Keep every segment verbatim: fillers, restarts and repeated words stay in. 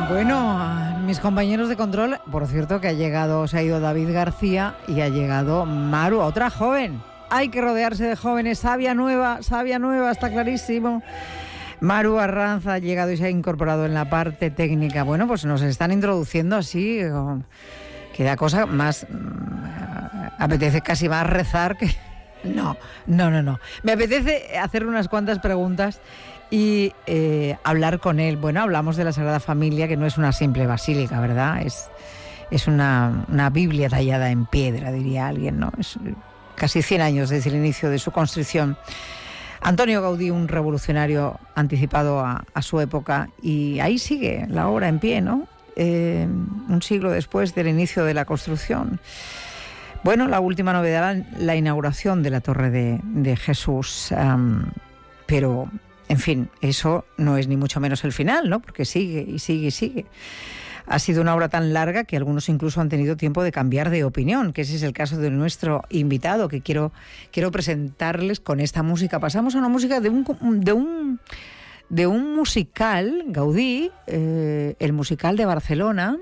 Bueno, mis compañeros de control, por cierto que ha llegado, se ha ido David García y ha llegado Maru, otra joven. Hay que rodearse de jóvenes, sabia nueva, sabia nueva, está clarísimo. Maru Arranza ha llegado y se ha incorporado en la parte técnica. Bueno, pues nos están introduciendo así, que da cosa más, apetece casi más rezar que... No, no, no, no. Me apetece hacer unas cuantas preguntas y eh, hablar con él. Bueno, hablamos de la Sagrada Familia, que no es una simple basílica, ¿verdad? Es, es una, una Biblia tallada en piedra, diría alguien, ¿no? Es casi cien años desde el inicio de su construcción. Antonio Gaudí, un revolucionario anticipado a, a su época, y ahí sigue la obra en pie, ¿no? Eh, un siglo después del inicio de la construcción. Bueno, la última novedad, la, la inauguración de la Torre de, de Jesús, um, pero... En fin, eso no es ni mucho menos el final, ¿no? Porque sigue y sigue y sigue. Ha sido una obra tan larga que algunos incluso han tenido tiempo de cambiar de opinión, que ese es el caso de nuestro invitado, que quiero, quiero presentarles con esta música. Pasamos a una música de un, de un, de un musical, Gaudí, eh, el musical de Barcelona,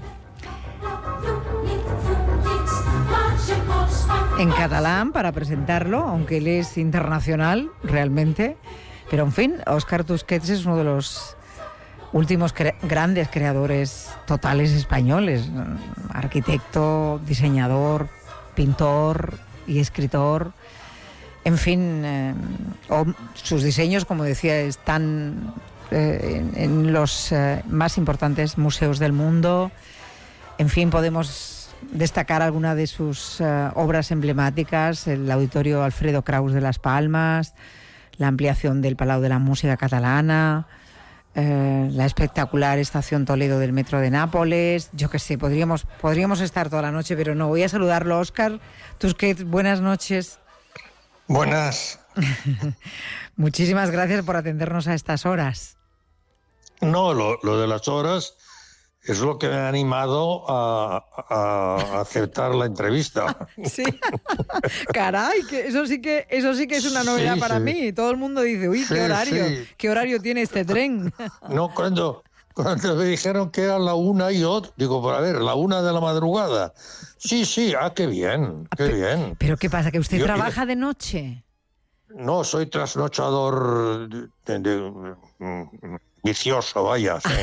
en catalán, para presentarlo, aunque él es internacional, realmente. Pero, en fin, Óscar Tusquets es uno de los últimos cre- grandes creadores totales españoles. Arquitecto, diseñador, pintor y escritor. En fin, eh, o, sus diseños, como decía, están eh, en, en los eh, más importantes museos del mundo. En fin, podemos destacar alguna de sus eh, obras emblemáticas, el Auditorio Alfredo Kraus de Las Palmas, la ampliación del Palau de la Música Catalana, eh, la espectacular Estación Toledo del Metro de Nápoles. Yo qué sé, podríamos, podríamos estar toda la noche, pero no. Voy a saludarlo, Óscar Tusquets. Buenas noches. Buenas. Muchísimas gracias por atendernos a estas horas. No, lo, lo de las horas es lo que me ha animado a, a aceptar la entrevista. Sí. Caray, que eso sí que eso sí que es una novedad, sí, para sí. mí. Todo el mundo dice, uy, qué sí, horario, sí. qué horario tiene este tren. No, cuando, cuando me dijeron que era la una y yo digo, pues a ver, la una de la madrugada. Sí, sí, ah, qué bien, qué pero, bien. Pero ¿qué pasa? ¿Que usted yo, trabaja yo, de noche? No, soy trasnochador de, de, de, de vicioso, vaya. Sí.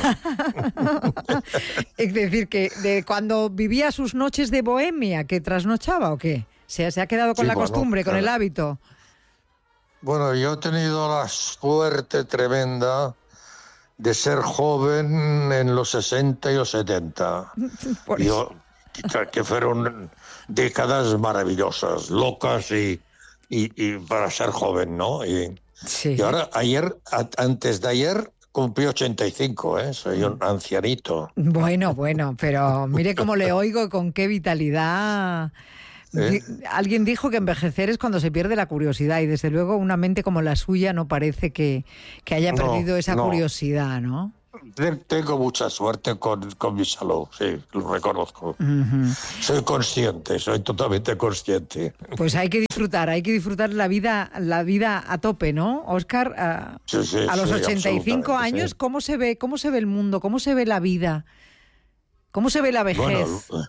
Es decir, que de cuando vivía sus noches de bohemia, ¿que trasnochaba o qué? ¿Se, se ha quedado con sí, la bueno, costumbre, con claro. el hábito? Bueno, yo he tenido la suerte tremenda de ser joven en los sesenta y los setenta. Yo, que fueron décadas maravillosas, locas y, y, y para ser joven, ¿no? Y, sí. y ahora, ayer, a, antes de ayer... Cumplí ochenta y cinco, ¿eh? Soy un ancianito. Bueno, bueno, pero mire cómo le oigo, con qué vitalidad. ¿Eh? Alguien dijo que envejecer es cuando se pierde la curiosidad, y desde luego una mente como la suya no parece que, que haya perdido no, esa no. curiosidad, ¿no? Tengo mucha suerte con, con mi salud, sí, lo reconozco. Uh-huh. Soy consciente, soy totalmente consciente. Pues hay que disfrutar, hay que disfrutar la vida, la vida a tope, ¿no, Óscar? A, sí, sí, a los sí, ochenta y cinco años, sí. ¿cómo se ve, cómo se ve el mundo? ¿Cómo se ve la vida? ¿Cómo se ve la vejez? Bueno,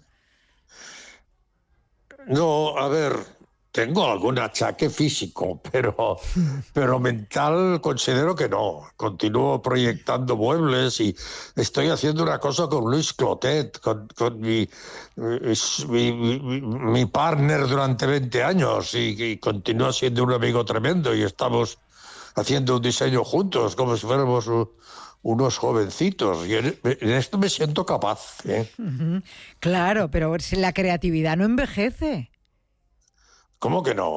no, a ver, tengo algún achaque físico, pero, pero mental considero que no. Continúo proyectando muebles y estoy haciendo una cosa con Luis Clotet, con, con mi, mi, mi, mi partner durante veinte años, y, y continúa siendo un amigo tremendo, y estamos haciendo un diseño juntos como si fuéramos unos jovencitos, y en, en esto me siento capaz, ¿eh? Uh-huh. Claro, pero si la creatividad no envejece. ¿Cómo que no?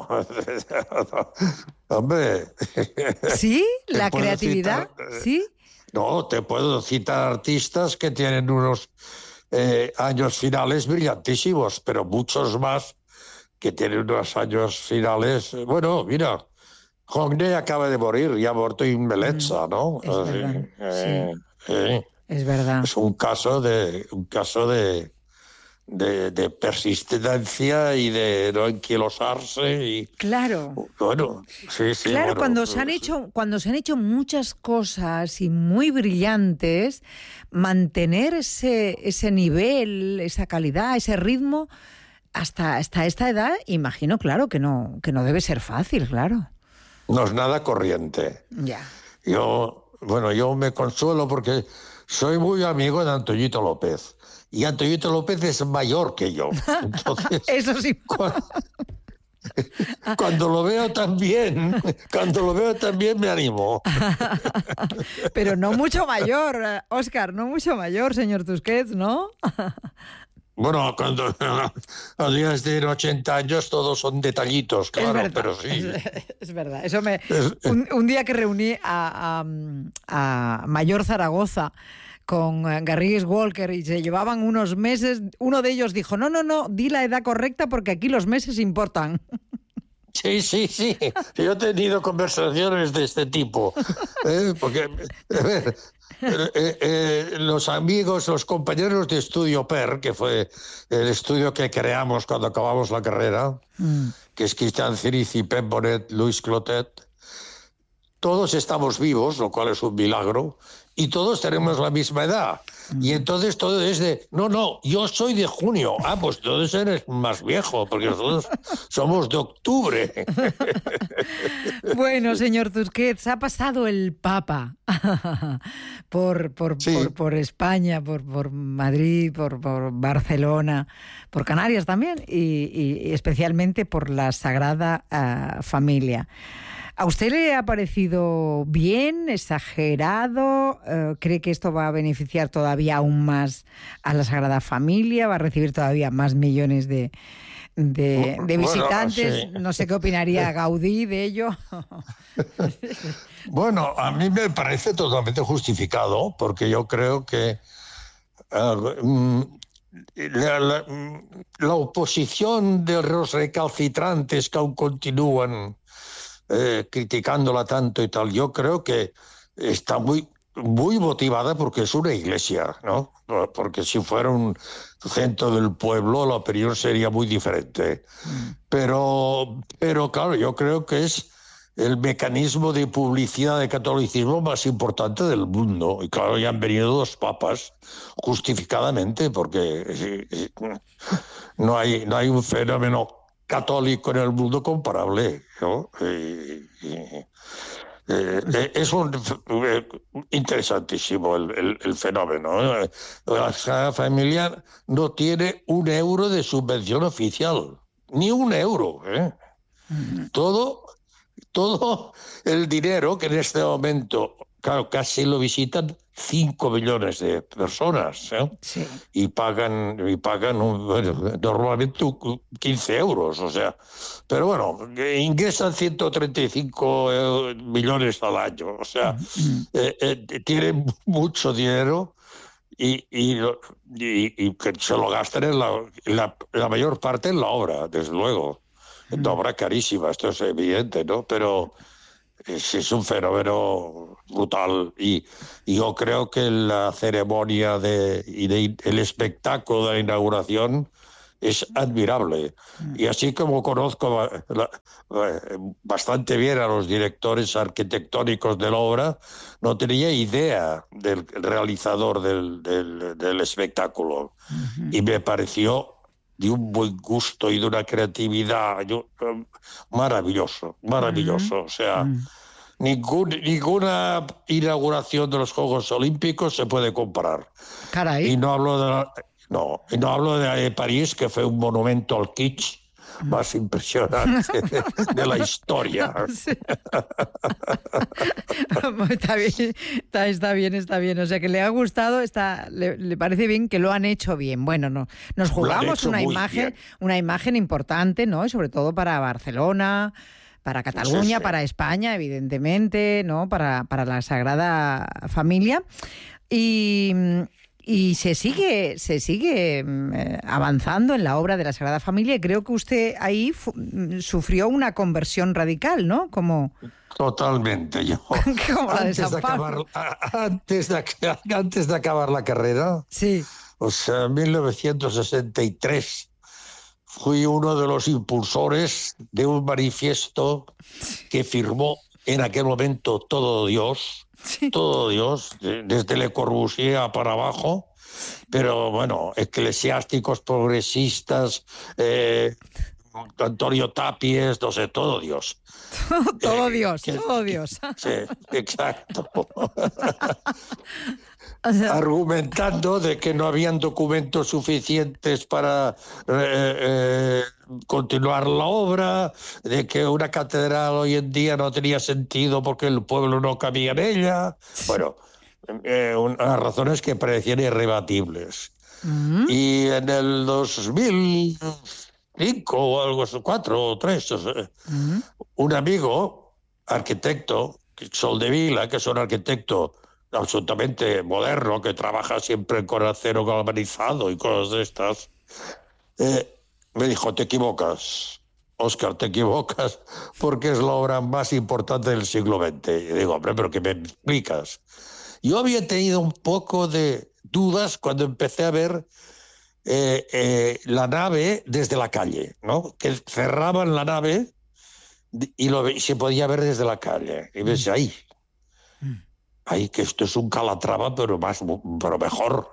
Hombre. ¿Sí? ¿La creatividad? Citar, ¿Sí? No, te puedo citar artistas que tienen unos eh, años finales brillantísimos, pero muchos más que tienen unos años finales... Bueno, mira, Hogne acaba de morir, y ha muerto en Bellezza, ¿no? Es verdad, eh, sí. eh, Es verdad. Es un caso de... Un caso de de, de persistencia y de no enquilosarse. Y, claro. Bueno, sí, sí. Claro, bueno, cuando se han sí. hecho, cuando se han hecho muchas cosas y muy brillantes, mantener ese, ese nivel, esa calidad, ese ritmo, hasta, hasta esta edad, imagino, claro, que no, que no debe ser fácil, claro. No es nada corriente. Ya. Yo, bueno, yo me consuelo porque soy muy amigo de Antoñito López. Y Antoñito López es mayor que yo. Entonces, Eso sí. Cuando, cuando lo veo también, cuando lo veo también me animo. Pero no mucho mayor, Óscar, no mucho mayor, señor Tusquets, ¿no? Bueno, cuando, cuando ya tienen ochenta años todos son detallitos, claro, es verdad, pero sí. Es, es verdad. Eso me, un, un día que reuní a, a, a Mayor Zaragoza con Garrigues Walker y se llevaban unos meses, uno de ellos dijo, no, no, no, di la edad correcta porque aquí los meses importan. Sí, sí, sí. Yo he tenido conversaciones de este tipo. ¿eh? Porque, a ver, eh, eh, los amigos, los compañeros de estudio P E R, que fue el estudio que creamos cuando acabamos la carrera, mm. que es Cristian Cirici, Pep Bonet, Luis Clotet, todos estamos vivos, lo cual es un milagro, y todos tenemos la misma edad. Y entonces todo es de, no, no, yo soy de junio. Ah, pues entonces eres más viejo, porque nosotros somos de octubre. Bueno, señor Tusquets, ha pasado el Papa por, por, sí. por, por España, por, por Madrid, por, por Barcelona, por Canarias también, y, y especialmente por la Sagrada uh, Familia. ¿A usted le ha parecido bien, exagerado? Uh, ¿Cree que esto va a beneficiar todavía aún más a la Sagrada Familia? ¿Va a recibir todavía más millones de, de, de visitantes? Bueno, sí. No sé qué opinaría Gaudí de ello. Bueno, a mí me parece totalmente justificado, porque yo creo que uh, la, la, la oposición de los recalcitrantes que aún continúan Eh, criticándola tanto y tal, yo creo que está muy, muy motivada porque es una iglesia, ¿no? Porque si fuera un centro del pueblo la opinión sería muy diferente. Mm. Pero, pero claro, yo creo que es el mecanismo de publicidad de catolicismo más importante del mundo. Y claro, ya han venido dos papas justificadamente, porque eh, no hay, no hay un fenómeno católico en el mundo comparable, ¿no? Eh, eh, eh, es un, eh, interesantísimo el, el, el fenómeno. ¿eh? La Sagrada Familia no tiene un euro de subvención oficial, ni un euro. ¿eh? Uh-huh. Todo, todo el dinero que en este momento, claro, casi lo visitan cinco millones de personas, ¿eh? Sí. y pagan y pagan un, bueno, normalmente quince euros, o sea, pero bueno, ingresan ciento treinta y cinco millones al año, o sea, mm. eh, eh, tienen mucho dinero y, y, y, y que se lo gastan en la, la, la mayor parte en la obra, desde luego, en la obra carísima, esto es evidente, ¿no? Pero es, es un fenómeno brutal y, y yo creo que la ceremonia de, y de, el espectáculo de la inauguración es admirable. Y así como conozco la, la, bastante bien a los directores arquitectónicos de la obra, no tenía idea del realizador del, del, del espectáculo. Uh-huh. Y me pareció de un buen gusto y de una creatividad yo, maravilloso, maravilloso. Uh-huh. O sea, uh-huh. ningún, ninguna inauguración de los Juegos Olímpicos se puede comparar. Caray. Y no hablo de la, no, y no hablo de, de París, que fue un monumento al kitsch más impresionante de, de la historia. Sí. Está bien, está, está bien, está bien. O sea, que le ha gustado, está, le, le parece bien que lo han hecho bien. Bueno, no, nos jugamos una imagen, bien. una imagen importante, ¿no? Y sobre todo para Barcelona, para Cataluña, sí, sí. para España, evidentemente, ¿no? Para, para la Sagrada Familia. Y... Y se sigue, se sigue eh, avanzando en la obra de la Sagrada Familia y creo que usted ahí fu- sufrió una conversión radical, ¿no? Como... Totalmente. Yo, Como la de San de Pablo. Acabar, antes, de, antes de acabar la carrera, sí. O sea, en mil novecientos sesenta y tres fui uno de los impulsores de un manifiesto que firmó en aquel momento todo Dios, sí. todo Dios, desde Le Corbusier para abajo, pero bueno, eclesiásticos, progresistas, eh, Antonio Tapies, no sé, todo Dios. todo eh, Dios, que, todo Dios. Sí, exacto. Argumentando de que no habían documentos suficientes para eh, eh, continuar la obra, de que una catedral hoy en día no tenía sentido porque el pueblo no cabía en ella. Bueno, eh, unas razones que parecían irrebatibles. Uh-huh. Y en el dos mil cinco o algo así, cuatro o tres, o sea, uh-huh. un amigo, arquitecto, Soldevila, que es un arquitecto absolutamente moderno, que trabaja siempre con acero galvanizado y cosas de estas, eh, me dijo, te equivocas, Óscar, te equivocas, porque es la obra más importante del siglo veinte. Y digo, hombre, ¿pero qué me explicas? Yo había tenido un poco de dudas cuando empecé a ver eh, eh, la nave desde la calle, ¿no? Que cerraban la nave y, lo, y se podía ver desde la calle. Y ves ahí, ay, que esto es un Calatrava, pero más, pero mejor.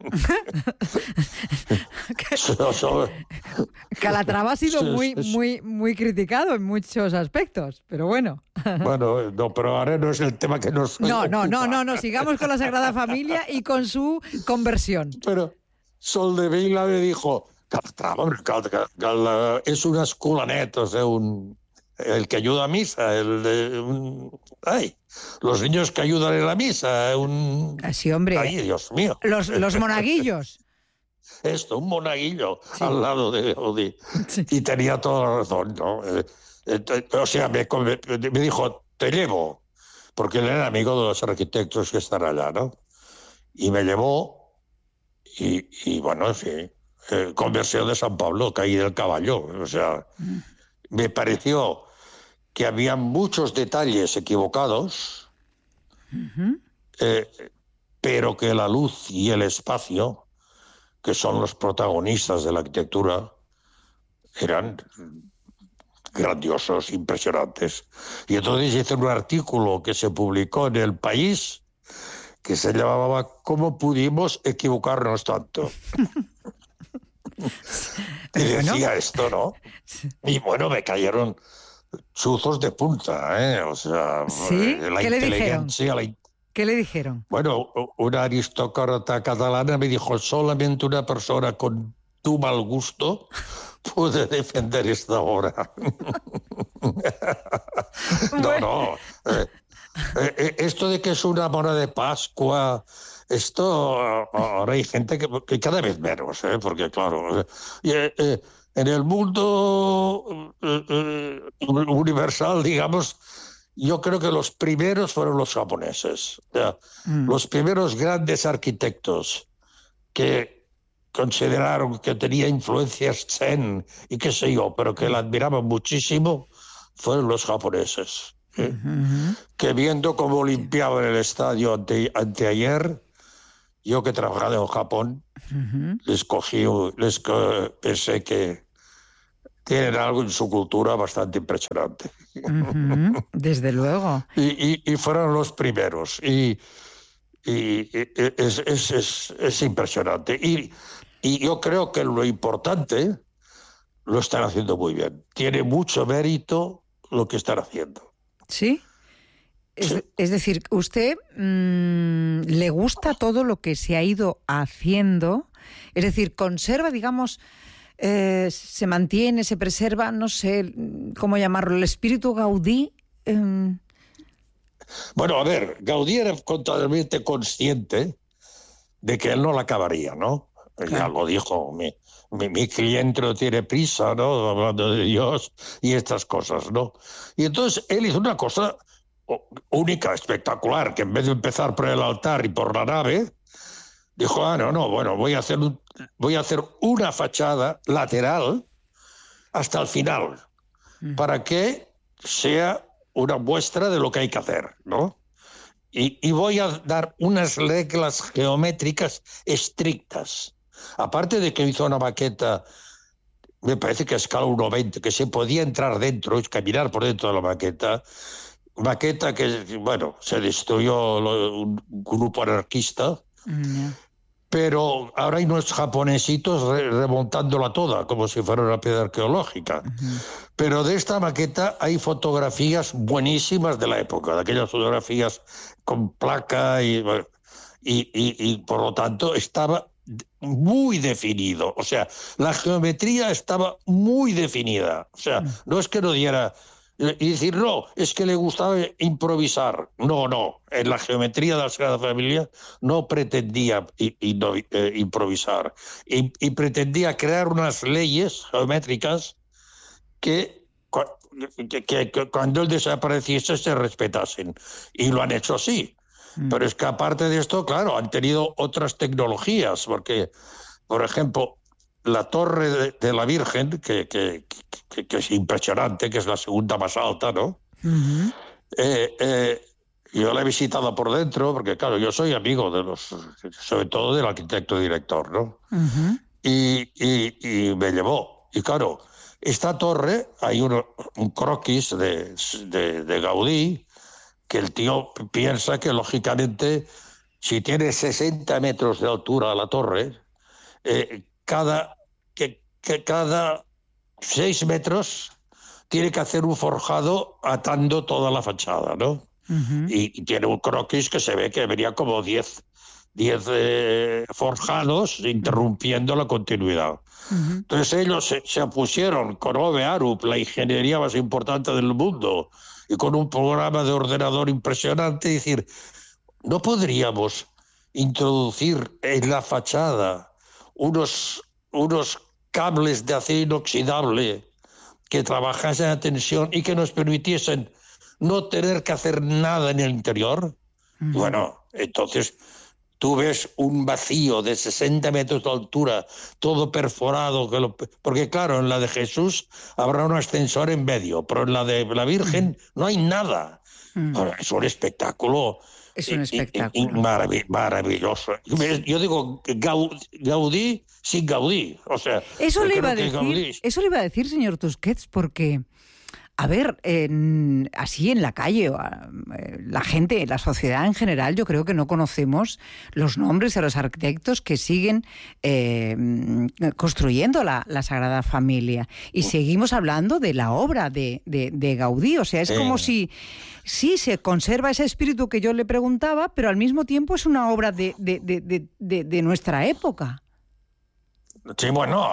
Calatrava ha sido muy, muy, muy criticado en muchos aspectos, pero bueno. Bueno, no, pero ahora no es el tema que nos No, ocupa. no, no, no, no, sigamos con la Sagrada Familia y con su conversión. Pero Soldevila me dijo, Calatrava, Calatrava es una escolanet, o sea, un... el que ayuda a misa, el de un... ay, los niños que ayudan en la misa, un... Así, hombre. Ay, Dios mío. Los, los monaguillos. Esto, un monaguillo sí. al lado de Gaudí. Sí. Y tenía toda la razón, ¿no? Eh, eh, o sea, me, me dijo, te llevo, porque él era amigo de los arquitectos que están allá, ¿no? Y me llevó, y, y bueno, en fin, eh, conversión de San Pablo, caí del caballo, o sea... Mm. Me pareció que había muchos detalles equivocados, uh-huh. eh, pero que la luz y el espacio, que son los protagonistas de la arquitectura, eran grandiosos, impresionantes. Y entonces hice un artículo que se publicó en El País, que se llamaba ¿Cómo pudimos equivocarnos tanto? Y decía bueno. esto, ¿no? Y bueno, me cayeron chuzos de punta, ¿eh? O sea, ¿sí? la ¿Qué le dijeron? La... ¿Qué le dijeron? Bueno, una aristócrata catalana me dijo, solamente una persona con tu mal gusto puede defender esta obra. no, no. Eh, eh, esto de que es una mona de Pascua... Esto, ahora hay gente que, que cada vez menos, ¿eh? Porque claro, eh, eh, en el mundo eh, universal, digamos, yo creo que los primeros fueron los japoneses. O sea, mm. Los primeros grandes arquitectos que consideraron que tenía influencias zen y qué sé yo, pero que la admiraban muchísimo, fueron los japoneses. ¿eh? Uh-huh. Que viendo cómo limpiaban el estadio ante, anteayer, yo que he trabajado en Japón, uh-huh. les cogí, les pensé que tienen algo en su cultura bastante impresionante. Uh-huh. Desde luego. Y, y, y fueron los primeros. Y, y, y es, es, es, es impresionante. Y, y yo creo que lo importante lo están haciendo muy bien. Tiene mucho mérito lo que están haciendo. ¿Sí? Es, sí. es decir, ¿usted mmm, le gusta todo lo que se ha ido haciendo? Es decir, conserva, digamos, eh, se mantiene, se preserva, no sé cómo llamarlo, el espíritu Gaudí. Eh... Bueno, a ver, Gaudí era totalmente consciente de que él no la acabaría, ¿no? Claro. Ya lo dijo, mi, mi, mi cliente no tiene prisa, ¿no? Hablando de Dios y estas cosas, ¿no? Y entonces él hizo una cosa única, espectacular, que en vez de empezar por el altar y por la nave, dijo, ah, no, no, bueno, voy a hacer, un, voy a hacer una fachada lateral hasta el final, mm. para que sea una muestra de lo que hay que hacer, ¿no? y, y voy a dar unas reglas geométricas estrictas. Aparte de que hizo una maqueta, me parece que a escala uno veinte, que se podía entrar dentro y caminar por dentro de la maqueta, maqueta que, bueno, se destruyó un grupo anarquista, mm. pero ahora hay unos japonesitos re remontándola toda, como si fuera una piedra arqueológica. Uh-huh. Pero de esta maqueta hay fotografías buenísimas de la época, de aquellas fotografías con placa y, y, y, y por lo tanto estaba muy definido. O sea, la geometría estaba muy definida. O sea, uh-huh. no es que no diera... Y decir, no, es que le gustaba improvisar. No, no, en la geometría de la Sagrada Familia no pretendía y, y no, eh, improvisar. Y, y pretendía crear unas leyes geométricas que, que, que, que cuando él desapareciese se respetasen. Y lo han hecho así. Mm. Pero es que aparte de esto, claro, han tenido otras tecnologías, porque, por ejemplo, la torre de, de la Virgen, que, que, que, que es impresionante, que es la segunda más alta, ¿no? Uh-huh. eh, eh, yo la he visitado por dentro, porque claro, yo soy amigo de los, sobre todo del arquitecto director, ¿no? Uh-huh. y, y, y me llevó. Y claro, esta torre, hay uno, un croquis de, de, de Gaudí, que el tío piensa que lógicamente, si tiene sesenta metros de altura la torre, eh, Cada, que, que cada seis metros tiene que hacer un forjado atando toda la fachada, ¿no? Uh-huh. y, y tiene un croquis que se ve que venía como diez, diez eh, forjados interrumpiendo la continuidad. Uh-huh. Entonces ellos se, se opusieron con O V E Arup, la ingeniería más importante del mundo, y con un programa de ordenador impresionante, decir, ¿no podríamos introducir en la fachada unos, unos cables de acero inoxidable que trabajasen a tensión y que nos permitiesen no tener que hacer nada en el interior? Uh-huh. Bueno, entonces tú ves un vacío de sesenta metros de altura, todo perforado, que lo, porque claro, en la de Jesús habrá un ascensor en medio, pero en la de la Virgen uh-huh. no hay nada. Uh-huh. Bueno, es un espectáculo. Es un espectáculo. Y, y, y marav- maravilloso. Yo digo Gaudí sin Gaudí. O sea, eso le iba a decir, Gaudí... eso le iba a decir, señor Tusquets, porque, a ver, en, así en la calle, la gente, la sociedad en general, yo creo que no conocemos los nombres de los arquitectos que siguen eh, construyendo la, la Sagrada Familia. Y seguimos hablando de la obra de, de, de Gaudí. O sea, es eh. como si... Sí, se conserva ese espíritu que yo le preguntaba, pero al mismo tiempo es una obra de, de, de, de, de, de nuestra época. Sí, bueno,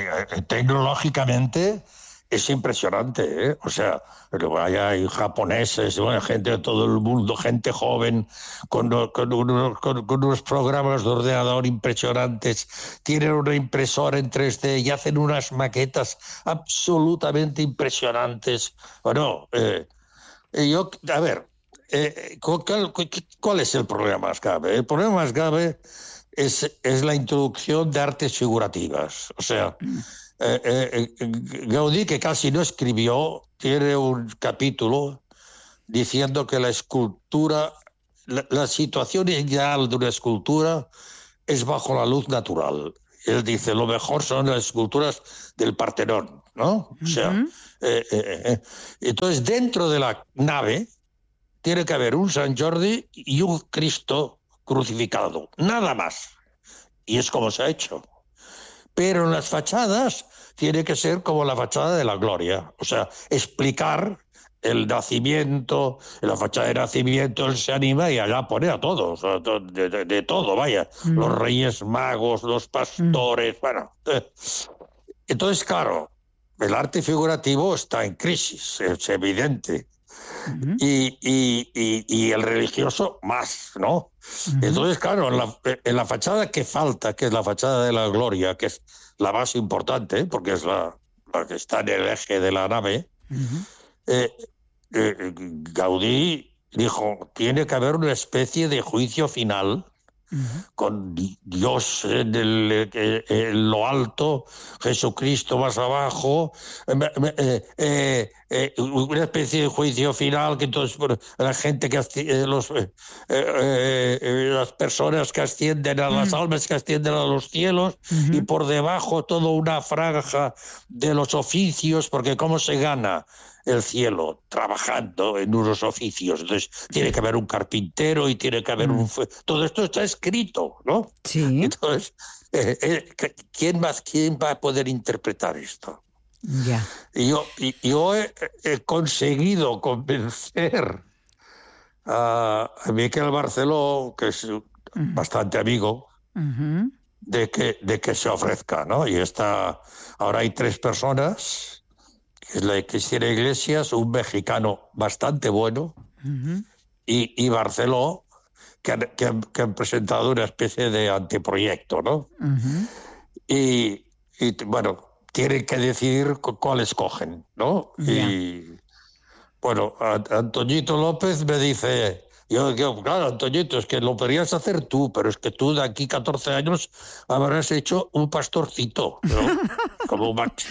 tecnológicamente es impresionante, ¿eh? O sea, hay japoneses, bueno, gente de todo el mundo, gente joven, con, con, unos, con, con unos programas de ordenador impresionantes, tienen una impresora en tres D y hacen unas maquetas absolutamente impresionantes. Bueno, eh, Yo, a ver, eh, ¿cuál, ¿cuál es el problema más grave? El problema más grave es, es la introducción de artes figurativas. O sea, eh, eh, Gaudí, que casi no escribió, tiene un capítulo diciendo que la escultura, la, la situación ideal de una escultura es bajo la luz natural. Él dice, lo mejor son las esculturas del Partenón, ¿no? O sea, uh-huh. eh, eh, eh. entonces dentro de la nave tiene que haber un San Jordi y un Cristo crucificado, nada más. Y es como se ha hecho. Pero en las fachadas tiene que ser como la fachada de la gloria, o sea, explicar el nacimiento, en la fachada de nacimiento él se anima y allá pone a todos, de, de, de todo, vaya, mm. los reyes magos, los pastores, mm. bueno. Entonces, claro, el arte figurativo está en crisis, es evidente, mm-hmm. y, y, y, y el religioso más, ¿no? Mm-hmm. Entonces, claro, en la, en la fachada que falta, que es la fachada de la gloria, que es la más importante, porque es la, la que está en el eje de la nave, mm-hmm. eh, Eh, Gaudí dijo, tiene que haber una especie de juicio final uh-huh. con Dios en, el, en lo alto, Jesucristo más abajo, eh, eh, eh, una especie de juicio final, que entonces bueno, la gente que asci- los, eh, eh, eh, las personas que ascienden a las Mm. almas que ascienden a los cielos, Ujú. y por debajo toda una franja de los oficios, porque ¿cómo se gana el cielo? Trabajando en unos oficios. Entonces tiene que haber un carpintero y tiene que haber Mm. un... Todo esto está escrito, ¿no? Sí, Entonces, eh, eh, ¿quién más, quién va a poder interpretar esto? ya. Y yo, y yo he, he conseguido convencer a, a Miquel Barceló, que es Ujú. bastante amigo, Ujú. de que, de que se ofrezca, ¿no? Y está, ahora hay tres personas, que es la Cristina Iglesias, un mexicano bastante bueno, Ujú. y, y Barceló, que han, que, han, que han presentado una especie de anteproyecto, ¿no? Ujú. Y, y bueno, tienen que decidir cu- cuál escogen, ¿no? Ya. Y bueno, a- Antoñito López me dice, yo digo, claro, Antoñito, es que lo podrías hacer tú, pero es que tú de aquí catorce años habrás hecho un pastorcito, ¿no? Como Max.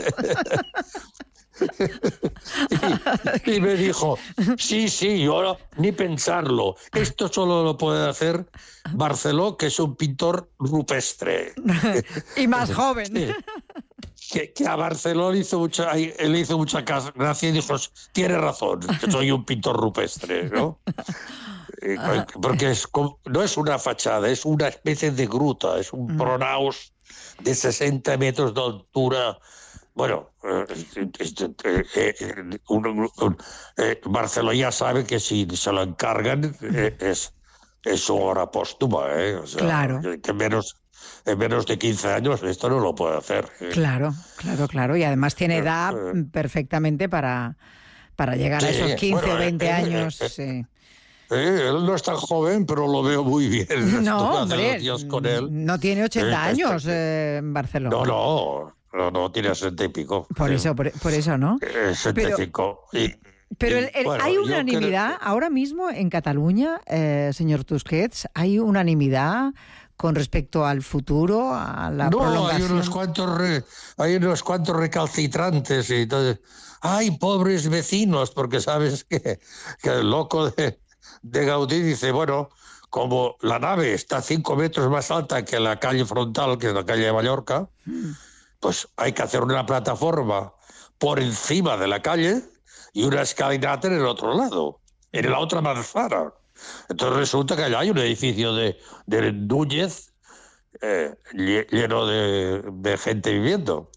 y, y me dijo, sí, sí, yo no- ni pensarlo. Esto solo lo puede hacer Barceló, que es un pintor rupestre. Y más joven. Sí. Que, que a Barceló le hizo mucha, le hizo mucha gracia y dijo, tiene razón, que soy un pintor rupestre, ¿no? Eh, Porque es, como- no es una fachada, es una especie de gruta, es un Mm. pronaos de sesenta metros de altura. Bueno, eh, este, eh, eh, un- un- eh, Barceló ya sabe que si se lo encargan eh, es, es su obra póstuma, ¿eh? O sea, Claro. que, que menos, en menos de quince años esto no lo puede hacer. ¿eh? Claro, claro, claro. Y además tiene Eh, edad eh, perfectamente para, para llegar a sí, esos quince bueno, o veinte eh, eh, años. eh, Sí. eh, él no es tan joven, pero lo veo muy bien. No, Estuve hace dos hombre, días con él. no tiene ochenta Eh, años este- eh, Barceló. no, no, no, no, tiene sesenta y pico. Por sí. eso, por, por eso, ¿no? Eh, setenta y cinco. Y, Pero y, el- el- bueno, hay yo unanimidad creo- ahora mismo en Cataluña, eh, señor Tusquets, hay unanimidad con respecto al futuro, a la no, prolongación. hay unos cuantos re- hay unos cuantos recalcitrantes y entonces, ay, pobres vecinos, porque sabes que, que el loco de, de Gaudí dice, bueno, como la nave está cinco metros más alta que la calle frontal, que es la calle de Mallorca, pues hay que hacer una plataforma por encima de la calle y una escalinata en el otro lado, en la otra manzana. Entonces resulta que allá hay un edificio de, de Núñez eh, lleno de, de gente viviendo.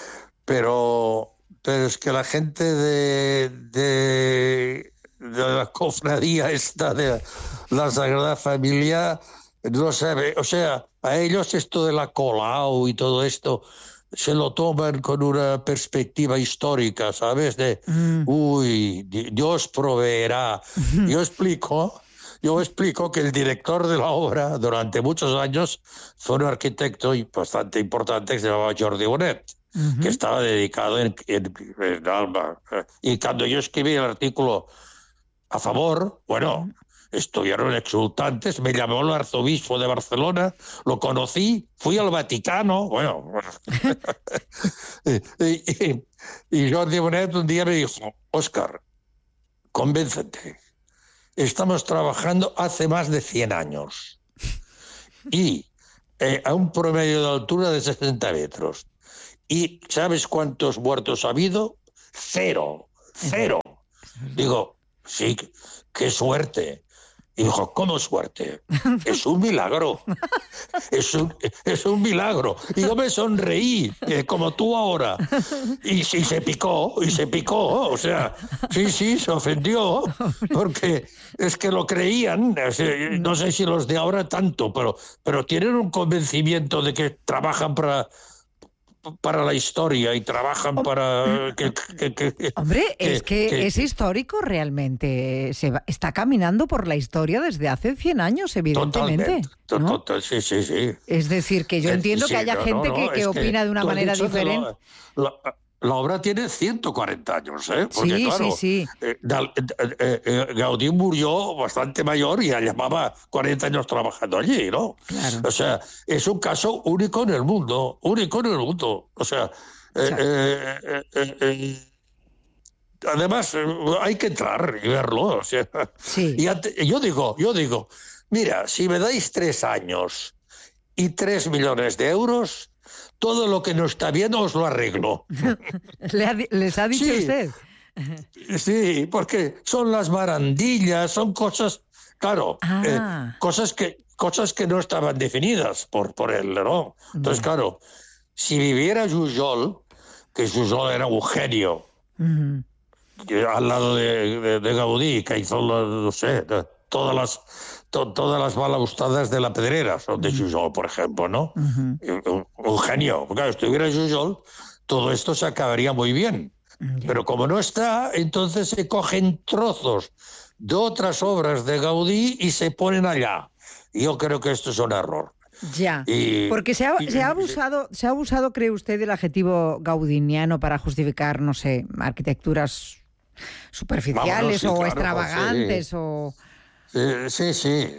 Pero, pero es que la gente de, de, de la cofradía esta de la Sagrada Familia no sabe, o sea, a ellos esto de la Colau y todo esto se lo toman con una perspectiva histórica, ¿sabes? De, Mm. uy, Dios proveerá. Yo explico, yo explico que el director de la obra durante muchos años fue un arquitecto bastante importante que se llamaba Jordi Bonet, Ujú. que estaba dedicado en, en, en Alba. Y cuando yo escribí el artículo a favor, bueno, estuvieron exultantes, me llamó el arzobispo de Barcelona, lo conocí, fui al Vaticano, bueno, bueno. y, y, y Jordi Bonet un día me dijo, Óscar, convéncete, estamos trabajando hace más de cien años y eh, a un promedio de altura de sesenta metros. ¿Y sabes cuántos muertos ha habido? Cero, cero. Digo, sí, qué suerte. Y dijo, ¿cómo suerte? Es un milagro. Es un, es un milagro. Y yo me sonreí, eh, como tú ahora. Y sí, se picó, y se picó. O sea, sí, sí, se ofendió. Porque es que lo creían. O sea, no sé si los de ahora tanto, pero, pero tienen un convencimiento de que trabajan para... para la historia y trabajan para... Que, que, que, que, Hombre, que, es que, que es histórico realmente. Se va, está caminando por la historia desde hace cien años, evidentemente. Totalmente. ¿no? Total, sí, sí, sí. Es decir, que yo Eh, entiendo sí, que haya no, gente no, que, no, que es opina de una tú has manera dicho que diferente. La, la, la obra tiene ciento cuarenta años, ¿eh? Porque, Sí, claro, sí, sí. eh, Dal- eh, eh, Gaudí murió bastante mayor y ya llevaba cuarenta años trabajando allí, ¿no? Claro. O sea, es un caso único en el mundo, único en el mundo. O sea, eh, O sea, eh, eh, eh, eh, además hay que entrar y verlo. O sea, sí. y ante, yo digo, yo digo, mira, si me dais tres años y tres millones de euros, todo lo que no está bien os lo arreglo. ¿Le ha, ¿Les ha dicho sí, usted? Sí, porque son las barandillas, son cosas, claro, ah. eh, cosas que cosas que no estaban definidas por, por él, ¿no? Entonces, claro, si viviera Jujol, que Jujol era un genio, uh-huh. al lado de, de, de Gaudí, que hizo, no sé, todas las to, todas las balaustradas de la Pedrera son de Jujol, por ejemplo, ¿no? Uh-huh. Un, un genio. Porque claro, si estuviera Jujol, todo esto se acabaría muy bien. Yeah. Pero como no está, entonces se cogen trozos de otras obras de Gaudí y se ponen allá. Yo creo que esto es un error. Ya, y, porque se ha, y, se ha abusado, se ha abusado, ¿cree usted, del adjetivo gaudiniano para justificar, no sé, arquitecturas superficiales Vámonos, sí, o claro, extravagantes sí. o... Sí, sí,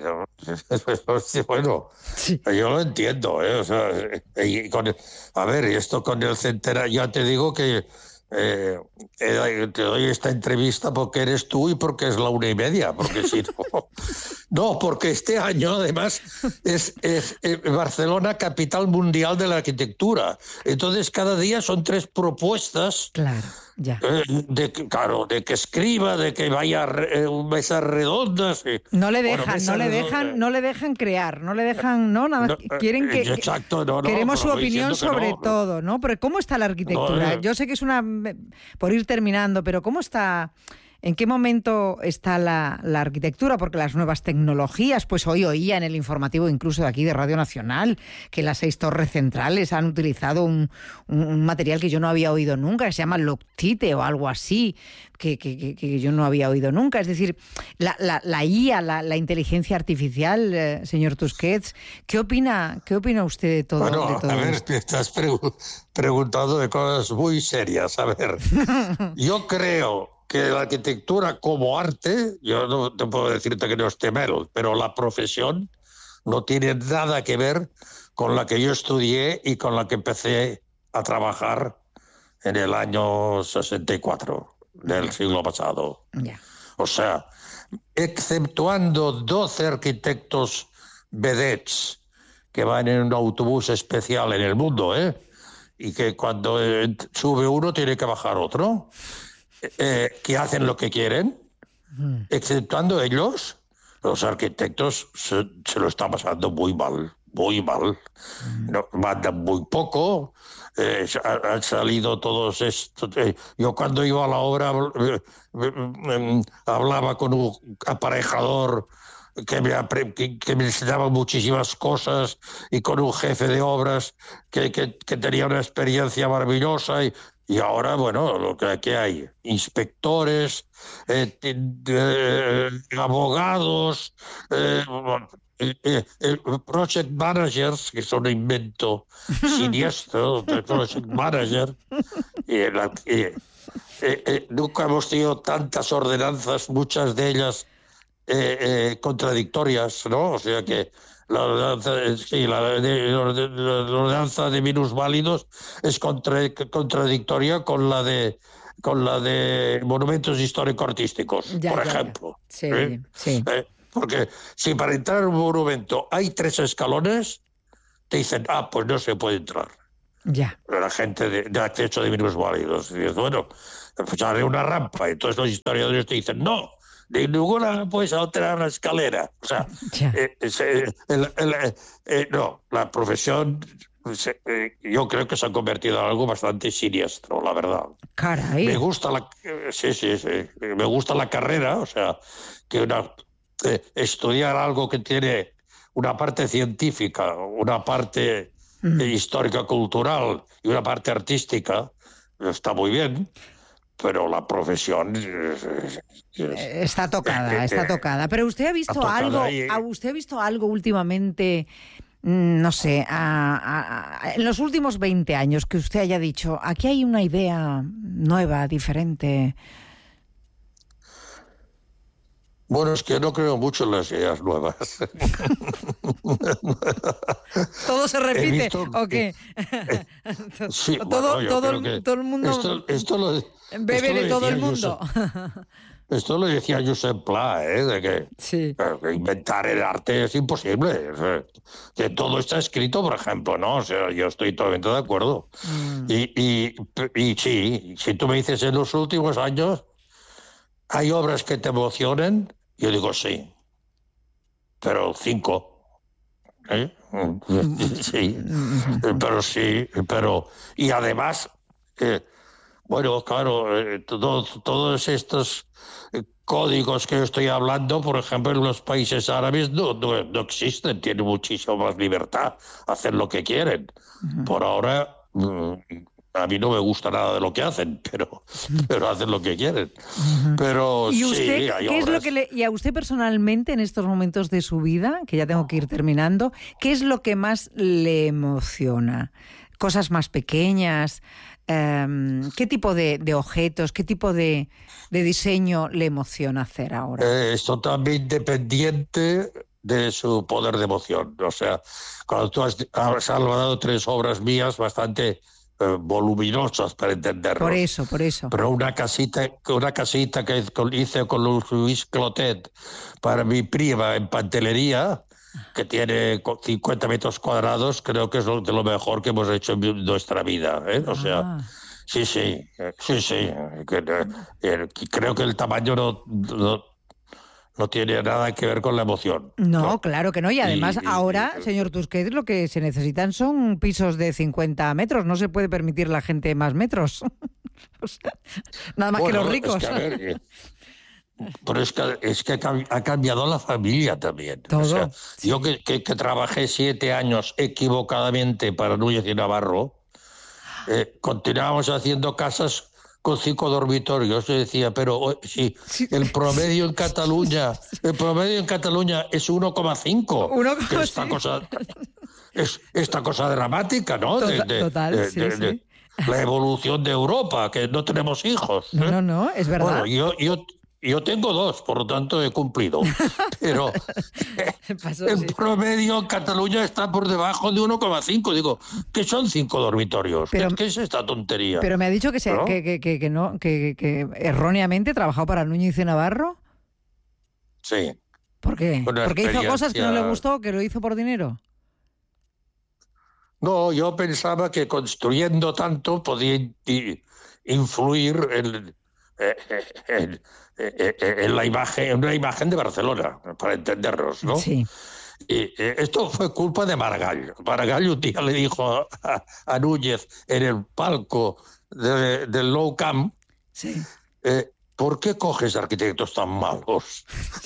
sí. Bueno, sí. Yo lo entiendo, ¿eh? O sea, y con el, a ver, esto con el centenario, ya te digo que eh, te doy esta entrevista porque eres tú y porque es la una y media, porque si no... No, porque este año, además, es, es, es Barcelona capital mundial de la arquitectura. Entonces, cada día son tres propuestas. Claro, ya. Eh, de, claro, de que escriba, de que vaya eh, mesas redondas. Eh. No le dejan, bueno, no le dejan, no le dejan crear, no le dejan, no, nada más. No, quieren que, exacto, no, no, queremos su opinión sobre no, todo, ¿no? Pero ¿cómo está la arquitectura? No, Yo sé que es una, por ir terminando, pero ¿cómo está? ¿En qué momento está la, la arquitectura? Porque las nuevas tecnologías, pues hoy oía en el informativo incluso de aquí de Radio Nacional que las seis torres centrales han utilizado un, un, un material que yo no había oído nunca, que se llama Loctite o algo así, que, que, que yo no había oído nunca. Es decir, la, la, la I A, la, la inteligencia artificial, eh, señor Tusquets, ¿qué opina, qué opina usted de todo, bueno, de todo a ver, esto? te estás pregu- preguntando de cosas muy serias. A ver, yo creo que la arquitectura como arte, yo no te puedo decirte que no esté mal, pero la profesión no tiene nada que ver con la que yo estudié y con la que empecé a trabajar en el año sesenta y cuatro del siglo pasado. Yeah. O sea, exceptuando doce arquitectos vedettes que van en un autobús especial en el mundo, ¿eh? Y que cuando sube uno tiene que bajar otro. Eh, que hacen lo que quieren, mm. exceptuando ellos, los arquitectos se, se lo están pasando muy mal, muy mal. Mm. No, mandan muy poco, eh, han salido todos estos... Eh, yo cuando iba a la obra eh, eh, hablaba con un aparejador que me, que, que me enseñaba muchísimas cosas y con un jefe de obras que, que, que tenía una experiencia maravillosa y Y ahora, bueno, lo que aquí hay, inspectores, eh, eh, abogados, eh, eh, eh, project managers, que son un invento siniestro, de project manager. Y la, eh, eh, eh, nunca hemos tenido tantas ordenanzas, muchas de ellas eh, eh, contradictorias, ¿no? O sea que la ordenanza, sí, la, la, la ordenanza de minusválidos es contra, contradictoria con la de con la de monumentos histórico-artísticos, ya, por ya, ejemplo. Ya. Sí, ¿eh? sí. ¿Eh? Porque si para entrar en un monumento hay tres escalones, te dicen, ah, pues no se puede entrar. Ya. La gente de, de acceso de minusválidos. Y dices, bueno, pues haré una rampa. Entonces los historiadores te dicen, no, de ninguna puedes alterar la escalera. O sea, eh, eh, el, el, eh, no, la profesión, eh, yo creo que se ha convertido en algo bastante siniestro, la verdad. Caray. Me gusta la, eh, sí, sí, sí, me gusta la carrera, o sea, que una, eh, estudiar algo que tiene una parte científica, una parte mm. eh, histórica cultural y una parte artística, está muy bien. Pero la profesión es, es, está tocada, está tocada. Pero usted ha visto algo, y... usted ha visto algo últimamente, no sé, a, a, en los últimos veinte años que usted haya dicho, aquí hay una idea nueva, diferente. Bueno, es que no creo mucho en las ideas nuevas. ¿Todo se repite visto, o qué? Eh, sí, todo, bueno, todo, creo que todo el mundo esto, esto lo, bebe esto lo de todo el decía mundo. Josep, esto lo decía Josep Pla, ¿eh? De que, Sí. que inventar el arte es imposible. O sea, que todo está escrito, por ejemplo, ¿no? O sea, yo estoy totalmente de acuerdo. Mm. Y, y, y sí, si tú me dices en los últimos años, ¿hay obras que te emocionen? Yo digo sí, pero cinco. ¿Eh? Sí, pero sí, pero... Y además, eh, bueno, claro, eh, todo- todos estos eh, códigos que yo estoy hablando, por ejemplo, en los países árabes no, no, no existen, tienen muchísima más libertad, hacer lo que quieren. Por ahora, mm, a mí no me gusta nada de lo que hacen, pero, pero hacen lo que quieren. Pero ¿Y usted sí, hay qué es lo obras. que le, y a usted personalmente en estos momentos de su vida, que ya tengo que ir terminando, qué es lo que más le emociona? Cosas más pequeñas, em, ¿qué tipo de, de objetos, qué tipo de, de diseño le emociona hacer ahora? Eh, es totalmente independiente de su poder de emoción. O sea, cuando tú has, has salvado tres obras mías bastante eh, voluminosas para entendernos. Por eso, por eso. Pero una casita, una casita que hice con Luis Clotet para mi prima en Pantelería, que tiene cincuenta metros cuadrados, creo que es lo, de lo mejor que hemos hecho en nuestra vida, ¿eh? O sea, Ah. sí, sí, sí, sí. Que, eh, creo que el tamaño no, no, no tiene nada que ver con la emoción. No, ¿no? claro que no. Y además Y- y- ahora, y- señor Tusquets, lo que se necesitan son pisos de cincuenta metros. No se puede permitir la gente más metros. O sea, nada más Bueno, que los ricos. es que, a ver, eh, pero es que, es que ha cambiado la familia también. Todo, O sea, sí. yo que, que, que trabajé siete años equivocadamente para Núñez y Navarro, eh, continuábamos haciendo casas con cinco dormitorios. Yo decía, pero oh, si Sí. el promedio en Cataluña, el promedio en Cataluña es uno coma cinco. Uno Que coma esta cinco. cosa es esta cosa dramática, ¿no? Tota- De, de- total, de- sí, de- sí. de la evolución de Europa, que no tenemos hijos. No, ¿eh? no, no, es verdad. Bueno, yo, yo, yo tengo dos, por lo tanto he cumplido. Pero Pasó, en sí. promedio Cataluña está por debajo de uno coma cinco. Digo, ¿qué son cinco dormitorios? Pero- ¿Qué, qué es esta tontería? Pero me ha dicho que, se, ¿No? que, que, que, que no, que, que erróneamente trabajó para Núñez y Navarro. Sí. ¿Por qué? Una ¿Porque hizo cosas que no le experiencia- gustó, que lo hizo por dinero? No, yo pensaba que construyendo tanto podía in- influir en, eh, en- en- en la imagen, en una imagen de Barcelona, para entendernos, ¿no? Sí. Y eh, esto fue culpa de Maragall. Maragall un día le dijo a, a Núñez en el palco de- del Nou Camp, Sí. eh, ¿por qué coges arquitectos tan malos?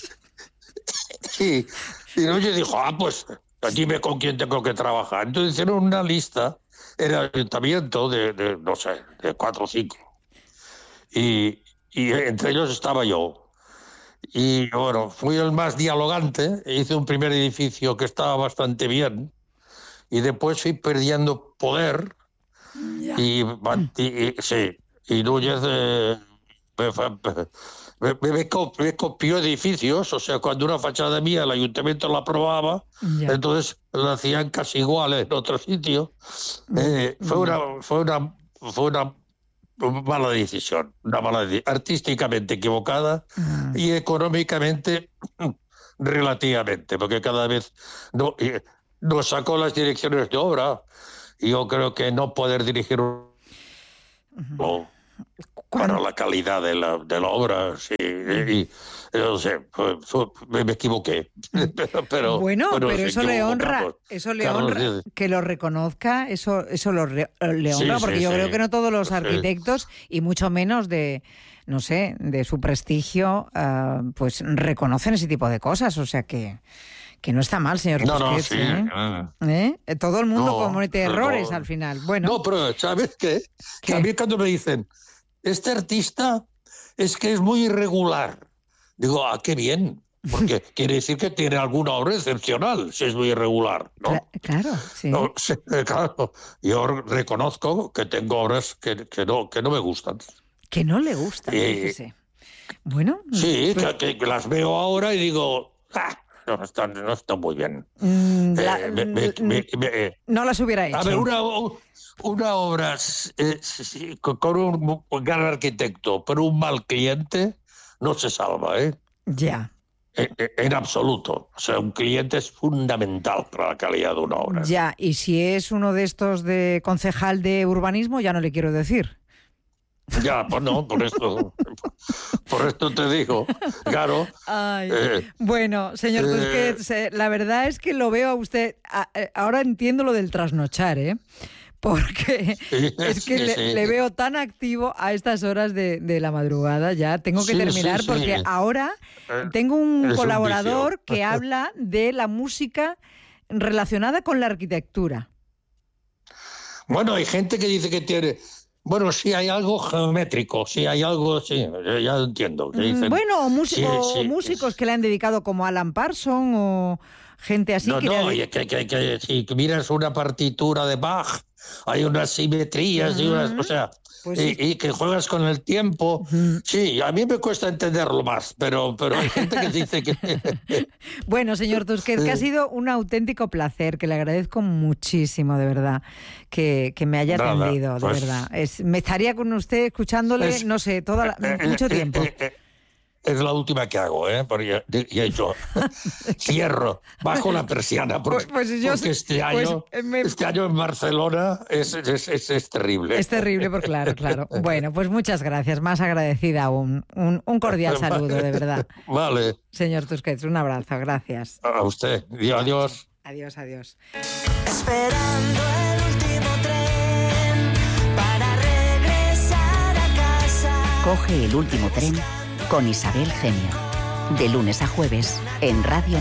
y, y Núñez dijo, ah, pues dime con quién tengo que trabajar. Entonces hicieron una lista en el ayuntamiento de, de, no sé, de cuatro o cinco. Y, y entre ellos estaba yo. Y bueno, fui el más dialogante, hice un primer edificio que estaba bastante bien y después fui perdiendo poder Ya. y, y, y- sí, y Núñez eh, me, fa- me, me- me co- me copió edificios, o sea, cuando una fachada mía el ayuntamiento la aprobaba, Ya. entonces la hacían casi igual en otro sitio. Eh, fue una, fue una, fue una mala decisión, una mala de- artísticamente equivocada Ah. y económicamente relativamente, porque cada vez no, eh, nos sacó las direcciones de obra y yo creo que no poder dirigir un- o- para ¿Cuándo? la calidad de la, de la obra, sí, y, y, no sé, fue- fue- me, me equivoqué. pero, pero- Bueno, bueno, pero se eso le equivocó honra, Carlos. eso le Carlos honra Díaz. que lo reconozca, eso, eso lo re- le Sí, honra, sí, porque yo sí. creo que no todos los Sí. arquitectos, y mucho menos de, no sé, de su prestigio, ah, pues reconocen ese tipo de cosas, o sea que, que no está mal, señor No, no, Tusquets, sí. ¿eh? ah. ¿Eh? Todo el mundo No, comete no, errores no. al final. Bueno, No, pero ¿sabes qué? ¿Qué? Que a mí cuando me dicen, este artista es que es muy irregular, digo, ah, qué bien, porque quiere decir que tiene alguna obra excepcional, si es muy irregular, ¿no? cla- claro, sí. No, sí, claro, yo reconozco que tengo obras que, que, no, que no me gustan. Que no le gusta, Eh, fíjese. Bueno. Sí, pues, que, que las veo ahora y digo, ah, no está, no está muy bien. La, eh, me, me, me, me, no las hubiera hecho. A ver, una, una obra eh, con un gran arquitecto, pero un mal cliente, no se salva, ¿eh? Ya. En, en absoluto. O sea, un cliente es fundamental para la calidad de una obra. Ya, y si es uno de estos de concejal de urbanismo, ya no le quiero decir. Ya, pues no, por esto, por esto te digo, claro. Ay, eh, bueno, señor eh, Tusquets, la verdad es que lo veo a usted, a, ahora entiendo lo del trasnochar, ¿eh? Porque sí, es que sí, le, sí. le veo tan activo a estas horas de, de la madrugada, ya tengo que Sí, terminar sí, sí. porque ahora Eh, tengo un es un colaborador vicio. que habla de la música relacionada con la arquitectura. Bueno, hay gente que dice que tiene... Bueno, sí hay algo geométrico, sí hay algo, sí, ya entiendo. Que dicen, bueno, o, mús- sí, o sí, músicos que le han dedicado como Alan Parsons o gente así. No, que no, le ha y que, que, que si miras una partitura de Bach, hay unas simetrías y unas, o sea, Pues y, sí. y que juegas con el tiempo. Sí, a mí me cuesta entenderlo más, pero, pero hay gente que dice que... Bueno, señor Tusquets, que ha sido un auténtico placer, que le agradezco muchísimo, de verdad, que, que me haya Nada, atendido, de pues- verdad. Es, me estaría con usted escuchándole, Es- no sé, toda la- Eh, eh, mucho eh, tiempo. eh, eh, Es la última que hago, ¿eh? Porque ya, ya he hecho, cierro, bajo la persiana, porque, Pues- pues yo- porque este año, pues, eh, me- este año en Barcelona es, es, es, es terrible. Es terrible, por claro, claro. Bueno, pues muchas gracias, más agradecida aún. Un, un cordial saludo, de verdad. Vale, Señor Tusquets, un abrazo, gracias. a usted. Adiós. Adiós, adiós. Esperando el último tren para regresar a casa. Coge el último tren con Isabel Genio. De lunes a jueves en Radio